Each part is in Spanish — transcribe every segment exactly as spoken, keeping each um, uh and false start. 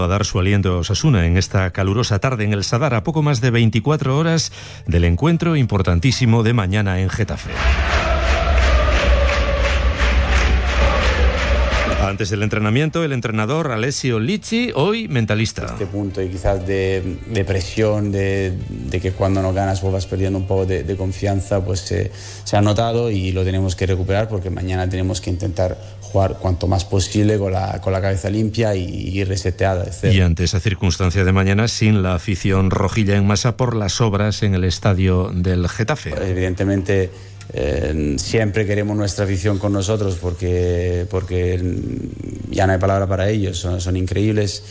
a dar su aliento a Osasuna en esta calurosa tarde en el Sadar, a poco más de veinticuatro horas del encuentro importantísimo de mañana en Getafe. Antes del entrenamiento, el entrenador Alessio Lici, hoy mentalista. Este punto y quizás de, de presión, de, de que cuando no ganas vos vas perdiendo un poco de, de confianza, pues se, se ha notado y lo tenemos que recuperar porque mañana tenemos que intentar jugar cuanto más posible con la, con la cabeza limpia y, y reseteada. Y ante esa circunstancia de mañana, sin la afición rojilla en masa por las obras en el estadio del Getafe. Evidentemente, Eh, siempre queremos nuestra afición con nosotros porque, porque ya no hay palabra para ellos, son, son increíbles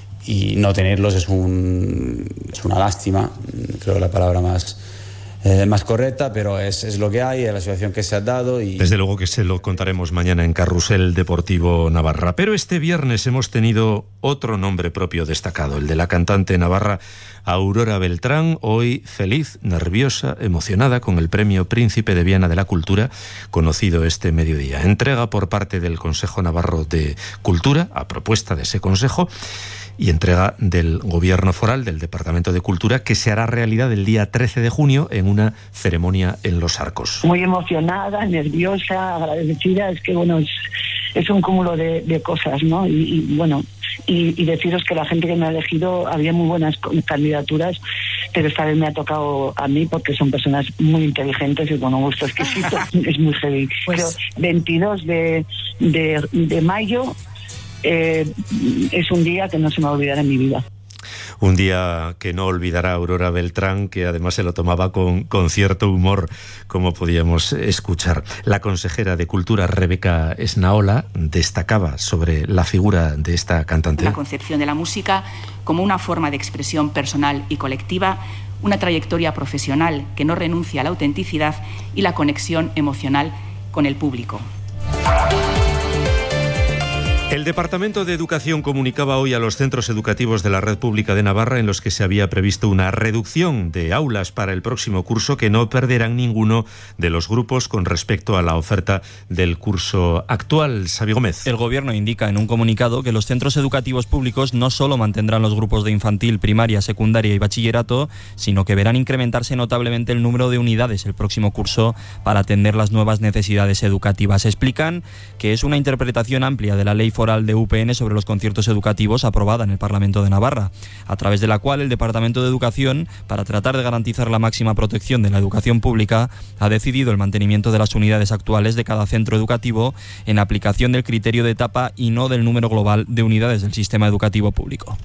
y no tenerlos es, un, es una lástima, creo que la palabra más, eh, más correcta, pero es, es lo que hay, es la situación que se ha dado. Y... Desde luego que se lo contaremos mañana en Carrusel Deportivo Navarra, pero este viernes hemos tenido otro nombre propio destacado, el de la cantante navarra Aurora Beltrán, hoy feliz, nerviosa, emocionada con el Premio Príncipe de Viana de la Cultura, conocido este mediodía. Entrega por parte del Consejo Navarro de Cultura, a propuesta de ese consejo, y entrega del Gobierno Foral, del Departamento de Cultura, que se hará realidad el día trece de junio en una ceremonia en Los Arcos. Muy emocionada, nerviosa, agradecida, es que bueno, es, es un cúmulo de, de cosas, ¿no? Y, y bueno, y, y deciros que la gente que me ha elegido, había muy buenas candidaturas, pero esta vez me ha tocado a mí porque son personas muy inteligentes y con un gusto exquisito. Es muy heavy. Pues... Pero veintidós de, de, de mayo eh, es un día que no se me va a olvidar en mi vida. Un día que no olvidará Aurora Beltrán, que además se lo tomaba con, con cierto humor, como podíamos escuchar. La consejera de Cultura, Rebeca Esnaola, destacaba sobre la figura de esta cantante. La concepción de la música como una forma de expresión personal y colectiva, una trayectoria profesional que no renuncia a la autenticidad y la conexión emocional con el público. El Departamento de Educación comunicaba hoy a los centros educativos de la Red Pública de Navarra, en los que se había previsto una reducción de aulas para el próximo curso, que no perderán ninguno de los grupos con respecto a la oferta del curso actual. Xavi Gómez. El Gobierno indica en un comunicado que los centros educativos públicos no solo mantendrán los grupos de infantil, primaria, secundaria y bachillerato, sino que verán incrementarse notablemente el número de unidades el próximo curso para atender las nuevas necesidades educativas. Explican que es una interpretación amplia de la Ley Foral de U P N sobre los conciertos educativos aprobada en el Parlamento de Navarra, a través de la cual el Departamento de Educación, para tratar de garantizar la máxima protección de la educación pública, ha decidido el mantenimiento de las unidades actuales de cada centro educativo en aplicación del criterio de etapa y no del número global de unidades del sistema educativo público.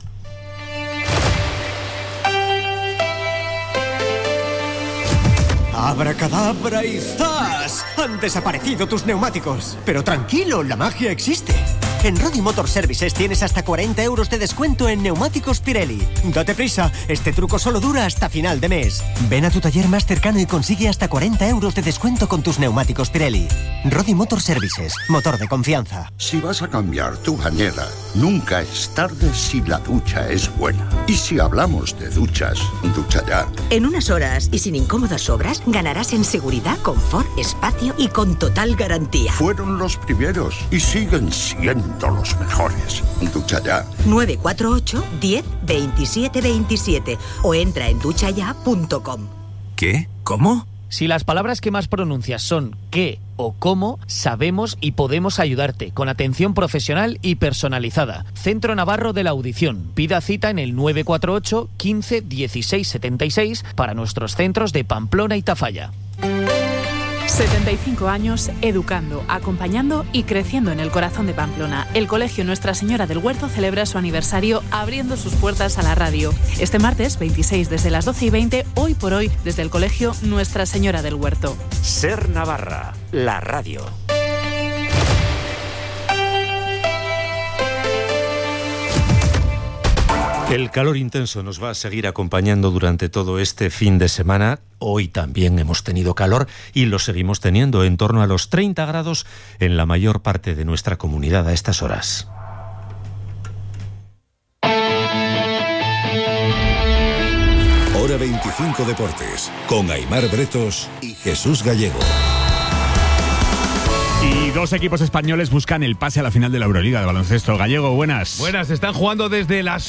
¡Abracadabra y ¡zas! Han desaparecido tus neumáticos. Pero tranquilo, la magia existe. En Rodi Motor Services tienes hasta cuarenta euros de descuento en neumáticos Pirelli. Date prisa, este truco solo dura hasta final de mes. Ven a tu taller más cercano y consigue hasta cuarenta euros de descuento con tus neumáticos Pirelli. Rodi Motor Services, motor de confianza. Si vas a cambiar tu bañera, nunca es tarde si la ducha es buena. Y si hablamos de duchas, ducha ya. En unas horas y sin incómodas obras, ganarás en seguridad, confort, espacio y con total garantía. Fueron los primeros y siguen siendo los mejores. Ducha ya. nueve cuatro ocho, diez, veintisiete, veintisiete o entra en ducha ya punto com. ¿Qué? ¿Cómo? Si las palabras que más pronuncias son qué o cómo, sabemos y podemos ayudarte con atención profesional y personalizada. Centro Navarro de la Audición. Pida cita en el nueve cuatro ocho, quince, dieciséis, setenta y seis para nuestros centros de Pamplona y Tafalla. setenta y cinco años educando, acompañando y creciendo en el corazón de Pamplona. El Colegio Nuestra Señora del Huerto celebra su aniversario abriendo sus puertas a la radio. Este martes veintiséis desde las doce y veinte, hoy por hoy desde el Colegio Nuestra Señora del Huerto. Ser Navarra, la radio. El calor intenso nos va a seguir acompañando durante todo este fin de semana. Hoy también hemos tenido calor y lo seguimos teniendo, en torno a los treinta grados en la mayor parte de nuestra comunidad a estas horas. Hora veinticinco Deportes, con Aimar Bretos y Jesús Gallego. Y Y dos equipos españoles buscan el pase a la final de la Euroliga de baloncesto. Gallego, buenas. Buenas, están jugando desde las